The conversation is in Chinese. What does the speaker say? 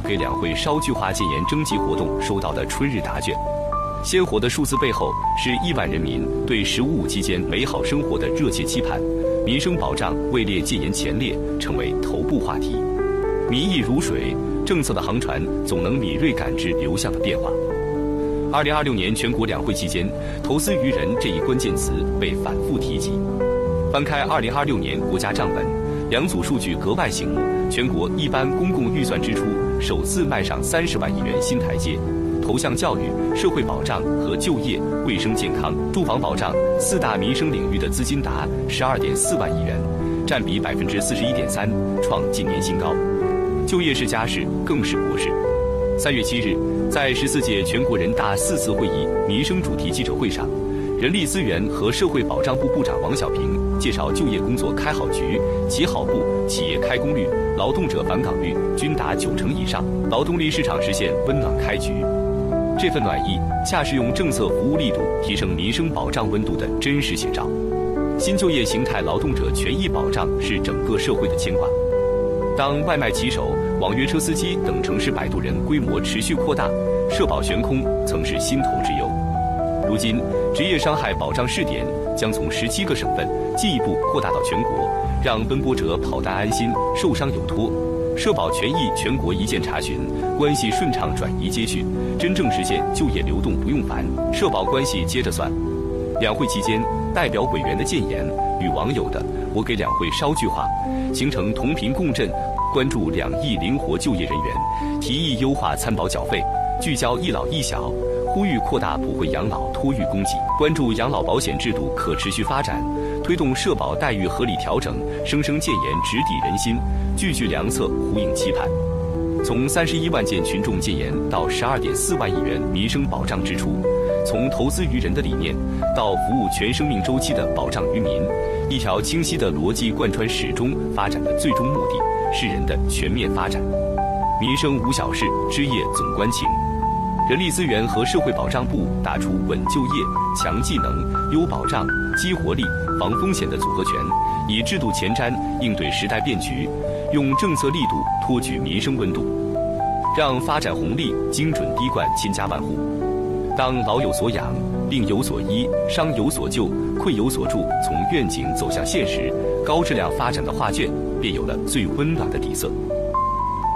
给两会捎句话建言征集活动收到的春日答卷。鲜活的数字背后是亿万人民对“十五五”期间美好生活的热切期盼，民生保障位列建言前列，成为头部话题。民意如水，政策的航船总能敏锐感知流向的变化。2026年全国两会期间，投资于人这一关键词被反复提及。翻开2026年国家账本，两组数据格外醒目，全国一般公共预算支出首次迈上30万亿元新台阶，投向教育、社会保障和就业、卫生健康、住房保障四大民生领域的资金达12.4万亿元，占比41.3%，创近年新高。就业是家事，更是国事。3月7日，在14届全国人大4次会议民生主题记者会上，人力资源和社会保障部部长王小平介绍就业工作开好局、企好步，企业开工率、劳动者返岗率均达90%以上，劳动力市场实现温暖开局。这份暖意，恰是用政策服务力度提升民生保障温度的真实写照。新就业形态劳动者权益保障是整个社会的牵挂。当外卖骑手、网约车司机等城市摆渡人规模持续扩大，社保悬空曾是心头之忧。如今，职业伤害保障试点将从17个省份进一步扩大到全国，让奔波者跑单安心，受伤有托。社保权益全国一键查询，关系顺畅转移接续，真正实现就业流动不用烦，社保关系接着算。两会期间，代表委员的建言与网友的“我给两会捎句话”形成同频共振，关注2亿灵活就业人员，提议优化参保缴费，聚焦一老一小，呼吁扩大普惠养老托育供给，关注养老保险制度可持续发展，推动社保待遇合理调整，生生建言直抵人心，句句良策呼应期盼。从31万件群众建言到12.4万亿元民生保障支出，从投资于人的理念到服务全生命周期的保障于民，一条清晰的逻辑贯穿始终，发展的最终目的是人的全面发展。民生无小事，枝叶总关情。人力资源和社会保障部打出稳就业、强技能、优保障、激活力、防风险的组合拳，以制度前瞻应对时代变局，用政策力度托举民生温度，让发展红利精准滴灌千家万户。当老有所养、病有所医、伤有所救、困有所助，从愿景走向现实，高质量发展的画卷便有了最温暖的底色。